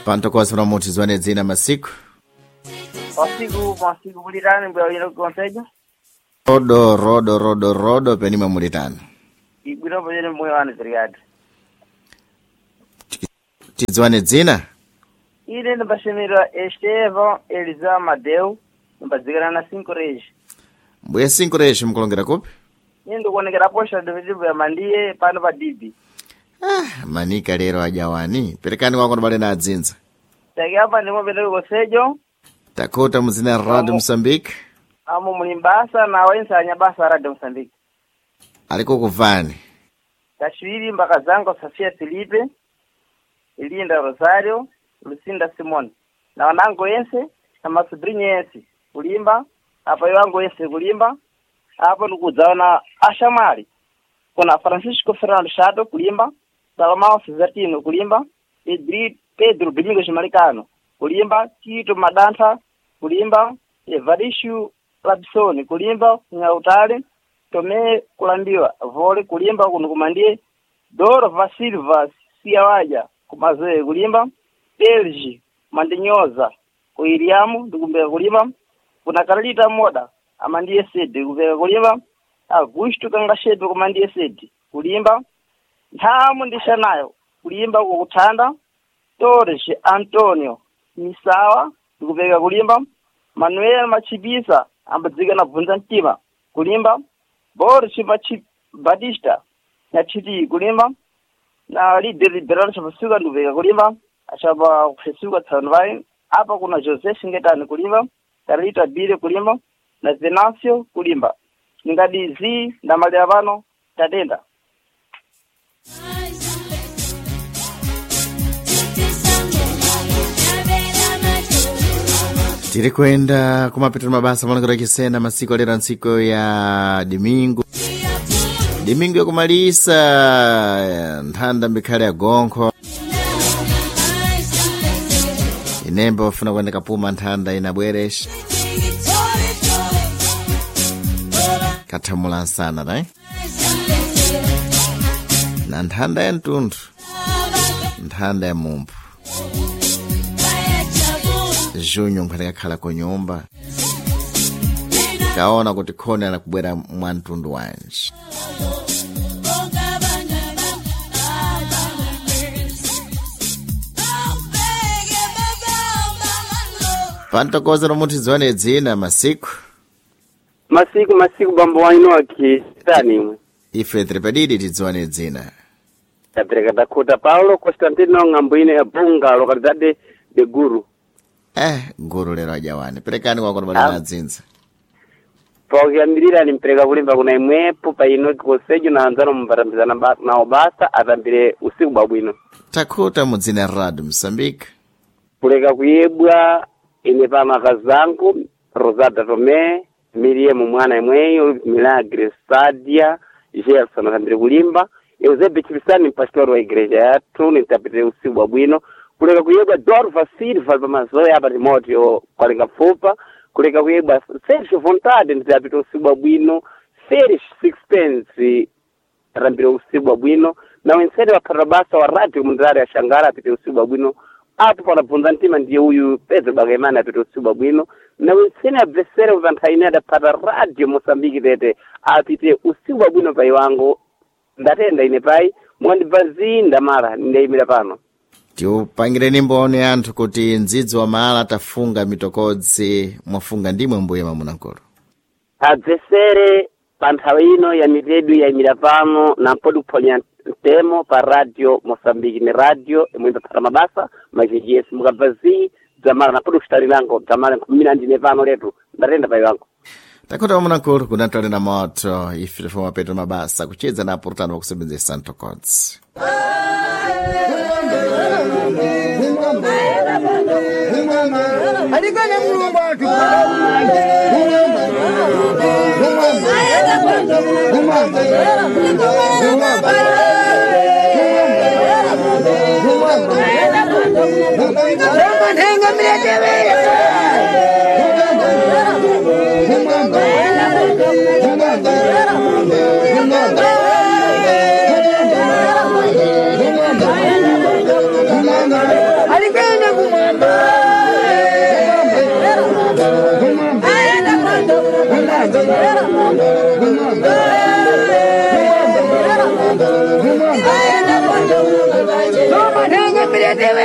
Pantokosa muti zwane dzina masiku. Masiku mulitani mbwa yino konsejo. Rodo penima mulitani. Ibwino panyene moyo wanu brigade. Tizwane dzina? Ile ndabashimira Estevan Eliza Madeu, mbazigana na 5 reji. Mbuye 5 reji mkulongera kupi? Nindo kuonekera posha dividivu ya Mandie pano pa Dibi. Manika lero ajawani. Perekani wako nabale na adzinza. Taki hapa ndimo bedeko kosejo. Takota mzina Radio Mozambique. Amo mulimbasa na wensa anyabasa Radio Mozambique. Aliko kuvani. Tashwiri mpaka zango Safia Filipe, Ilinda Rosario, Lucinda Simon. Na wanango yense, na masubrinye yense, kulimba, hapa yuango yense kulimba, hapa nukuzaona Ashamari. Kuna Francisco Fernando Shato kulimba, Salamao Cesatino kulimba, Pedro Domingos Maricano kulimba, Tito Madanta kulimba, Evarishu Labsoni kulimba, Nyautale, Tome kulambiwa, Vole kulimba, kunukumandie, Doro Vasilva Siawaja kumazoe kulimba, Belgi Mandinyoza kuiriamu ndukumbeka kulimba, kuna Carlita Moda amandie sedi kumbeka kulimba, Augusto Kangashedo kumandie sedi kulimba, Ntamu ndishanayo kulimba kukutanda, Torres Antonio Misawa ndikupeka kulimba, Manuel Machibisa ambadzika na bvunza mtima kulimba, Boris Batista na Chiti kulimba, na Lider Liberal Chapasuka ndikupeka kulimba, achapa kupesuka Tanvai. Hapa kuna Jose Shingetani kulimba, Carlita Bile kulimba, na Venancio kulimba. Ngadi zi na mali avano tatenda. Tiri kwenda kumapita mabasa mwanakira kisena masiku alera nsiko ya Dimingo yokumalisa nthanda mbikale ya gonko. Inemba wafuna kwenda kapuma nthanda inabweresha. Katamula sana na na nthanda ya ntundu, nthanda ya mumpu. Junyo nkhaleka khala kwa nyumba. Kaona kuti khone na kubwera mwantundu wanje. Pantokoza nomuti zwane dzina masiku. Masiku bambo waino akitani. Ife trepedidi tidzwane dzina. Tapereka Dakota Paulo Constantino Ngambuine ya Bunga localidade de Guru. Guru lero ajawani. Perekani kwa kwa na dzinza. Pokiambirira nimpereka kulimba kuna imwepo pa ino kosejo na anzano mbarambizana na obasa atambire usiku babwino. Takota mudzina Radio Mozambique. Kuleka kuyebwa ine pa makazangu Rosada Tome, Miriam mwana imweyo, Milagre Sadia, Gerson atambire kulimba. Eusebio Chivisani pastor wa igreja yatu nitapite usiku babwino. Kuleka kuyebwa Dorva Silva pamazoe hapa remote yo kwalenga fupa. Kuleka kuyebwa Sergio Vontade nitapite usiku babwino. Ferish Sixpence atambire usiku babwino. Na wensede wa parabasa wa radio mundari ya Shangara apite usiku babwino. Apo pana bvunza ntima ndiye uyu Pedro Bagaimana apite usiku babwino. Na wensene abvesere uvantainada para radio Mozambique tete apite usiku babwino pai wangu. Ndatenda ine pai mwandivazi ndamara ndaimira pano. Tiupangire nimbone anthu kuti ndzidzi wa mala tafunga mitokodzi mwafunga ndimwe mbuye mamunakolo. Adzesere panthawi ino ya miredu ya imira pano na mpodi kuphonya ntemo pa radio Mozambique ni radio imwenda para mabasa majejesi mukavazi dzamala na mpodi kushitalilango dzamala nkumina ndine pano letu ndatenda pai wangu. Takota wamunakolo kunatwale na moto ifilifo mapeto mabasa kuchedza na aportano wa kusebenzesa ntokodzi. Alikane mulumba watu. Alikane Toma,